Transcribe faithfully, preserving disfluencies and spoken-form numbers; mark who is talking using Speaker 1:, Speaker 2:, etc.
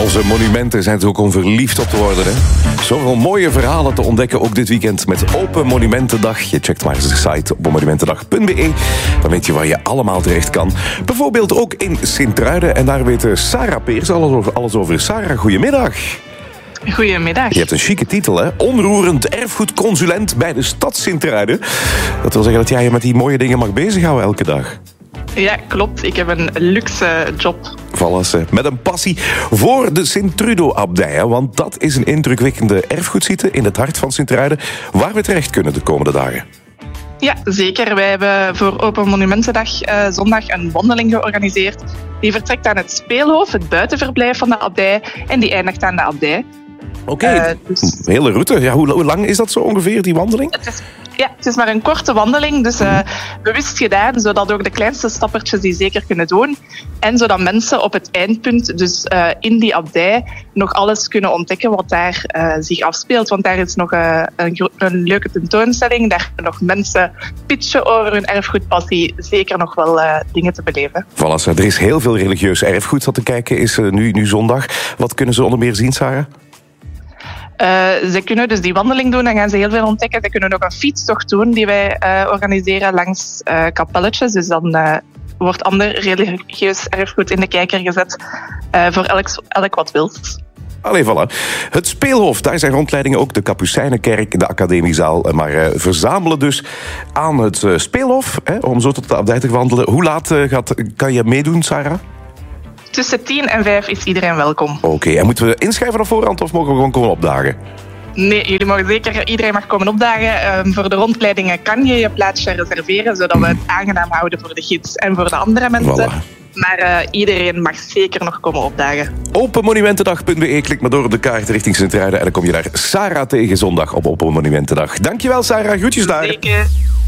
Speaker 1: Onze monumenten zijn er ook om verliefd op te worden. Hè? Zoveel mooie verhalen te ontdekken, ook dit weekend met Open Monumentendag. Je checkt maar eens de site op monumentendag punt b e. Dan weet je waar je allemaal terecht kan. Bijvoorbeeld ook in Sint-Truiden. En daar weet Sarah Peers alles over. Alles over. Sarah, goedemiddag.
Speaker 2: Goedemiddag.
Speaker 1: Je hebt een chique titel, hè? Onroerend erfgoedconsulent bij de stad Sint-Truiden. Dat wil zeggen dat jij je met die mooie dingen mag bezighouden elke dag.
Speaker 2: Ja, klopt. Ik heb een luxe job.
Speaker 1: Voilà, met een passie voor de Sint-Truido-abdij. Hè? Want dat is een indrukwekkende erfgoedsite in het hart van Sint-Truiden, waar we terecht kunnen de komende dagen.
Speaker 2: Ja, zeker. Wij hebben voor Open Monumentendag uh, zondag een wandeling georganiseerd. Die vertrekt aan het Speelhof, het buitenverblijf van de abdij, en die eindigt aan de abdij.
Speaker 1: Oké, okay. uh, dus... een hele route. Ja, hoe, hoe lang is dat zo ongeveer, die wandeling?
Speaker 2: Het is, ja, het is maar een korte wandeling, dus uh, bewust gedaan, zodat ook de kleinste stappertjes die zeker kunnen doen. En zodat mensen op het eindpunt, dus uh, in die abdij, nog alles kunnen ontdekken wat daar uh, zich afspeelt. Want daar is nog uh, een, een leuke tentoonstelling, daar kunnen nog mensen pitchen over hun erfgoedpassie. Zeker nog wel uh, dingen te beleven.
Speaker 1: Voilà, er is heel veel religieus erfgoed dat te kijken is uh, nu, nu zondag. Wat kunnen ze onder meer zien, Sarah?
Speaker 2: Uh, ze kunnen dus die wandeling doen, dan gaan ze heel veel ontdekken. Ze kunnen ook een fietstocht doen die wij uh, organiseren langs uh, kapelletjes. Dus dan uh, wordt ander religieus erfgoed in de kijker gezet uh, voor elk, elk wat wils.
Speaker 1: Allee, voilà. Het Speelhof, daar zijn rondleidingen ook. De Kapucijnenkerk, de Academiezaal. Maar uh, verzamelen dus aan het uh, Speelhof, hè, om zo tot de abdij te wandelen. Hoe laat uh, gaat, kan je meedoen, Sarah?
Speaker 2: Tussen tien en vijf is iedereen welkom.
Speaker 1: Oké, okay, en moeten we inschrijven op voorhand of mogen we gewoon komen opdagen?
Speaker 2: Nee, jullie mogen zeker, iedereen mag komen opdagen. Um, voor de rondleidingen kan je je plaatsje reserveren, zodat we het aangenaam houden voor de gids en voor de andere mensen. Voilà. Maar uh, iedereen mag zeker nog komen opdagen.
Speaker 1: Open monumentendag punt b e, klik maar door op de kaart richting Sint-Truiden en dan kom je daar Sarah tegen zondag op Open Monumentendag. Dankjewel, Sarah, groetjes daar.
Speaker 2: Zeker.